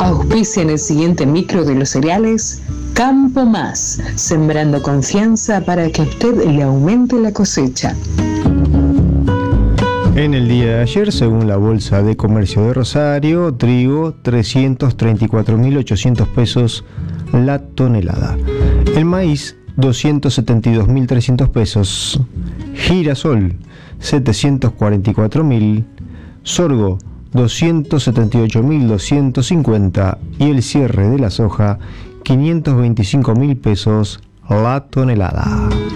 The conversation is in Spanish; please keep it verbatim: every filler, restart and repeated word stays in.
Auspician el siguiente micro de los cereales. Campo Más, sembrando confianza para que usted le aumente la cosecha. En el día de ayer, según la Bolsa de Comercio de Rosario, trigo trescientos treinta y cuatro mil ochocientos pesos la tonelada. El maíz doscientos setenta y dos mil trescientos pesos. Girasol setecientos cuarenta y cuatro mil. Sorgo doscientos setenta y ocho mil doscientos cincuenta. Y el cierre de la soja quinientos veinticinco mil pesos la tonelada.